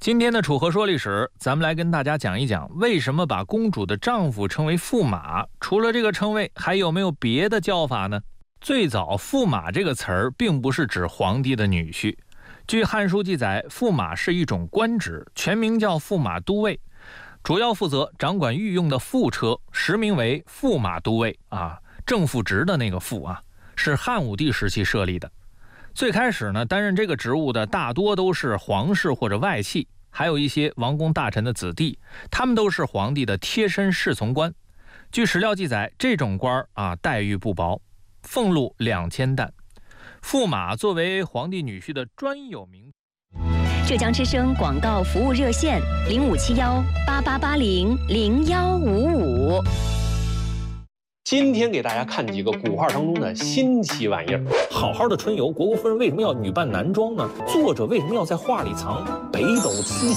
今天的楚河说历史，咱们来跟大家讲一讲，为什么把公主的丈夫称为驸马？除了这个称谓，还有没有别的叫法呢？最早驸马这个词儿并不是指皇帝的女婿。据《汉书》记载，驸马是一种官职，全名叫驸马都尉，主要负责掌管御用的副车，实名为驸马都尉啊，正副职的那个副啊，是汉武帝时期设立的。最开始呢，担任这个职务的大多都是皇室或者外戚，还有一些王公大臣的子弟，他们都是皇帝的贴身侍从官。据史料记载，这种官待遇不薄，俸禄2000担。驸马作为皇帝女婿的专有名。 浙江之声广告服务热线057188800155。 今天给大家看几个古画当中的新奇玩意儿。好好的春游，虢国夫人为什么要女扮男装呢？作者为什么要在画里藏北斗七